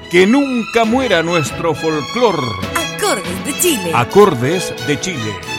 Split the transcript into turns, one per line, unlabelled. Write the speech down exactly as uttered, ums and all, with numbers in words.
Que nunca muera nuestro folclor.
Acordes de Chile.
Acordes de Chile.